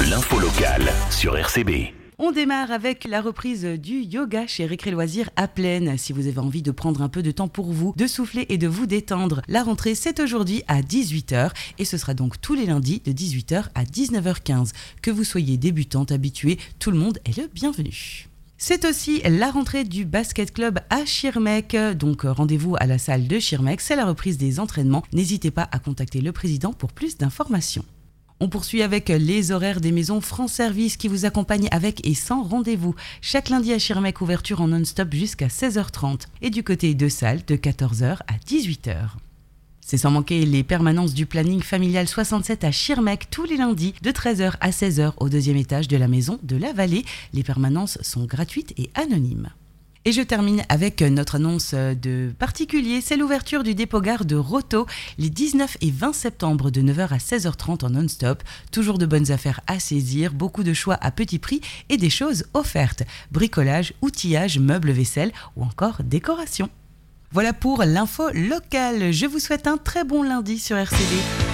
l'info locale sur RCB. On démarre avec la reprise du yoga chez Récré Loisirs à Plaine. Si vous avez envie de prendre un peu de temps pour vous, de souffler et de vous détendre, la rentrée c'est aujourd'hui à 18h et ce sera donc tous les lundis de 18h à 19h15. Que vous soyez débutante, habituée, tout le monde est le bienvenu. C'est aussi la rentrée du basket club à Schirmeck, donc rendez-vous à la salle de Schirmeck, c'est la reprise des entraînements. N'hésitez pas à contacter le président pour plus d'informations. On poursuit avec les horaires des maisons France Service qui vous accompagnent avec et sans rendez-vous. Chaque lundi à Schirmeck, ouverture en non-stop jusqu'à 16h30 et du côté de salle de 14h à 18h. C'est sans manquer les permanences du planning familial 67 à Schirmeck tous les lundis de 13h à 16h au deuxième étage de la maison de la Vallée. Les permanences sont gratuites et anonymes. Et je termine avec notre annonce de particulier, c'est l'ouverture du dépôt-gare de Roto les 19 et 20 septembre de 9h à 16h30 en non-stop. Toujours de bonnes affaires à saisir, beaucoup de choix à petit prix et des choses offertes. Bricolage, outillage, meubles, vaisselle ou encore décoration. Voilà pour l'info locale. Je vous souhaite un très bon lundi sur RCB.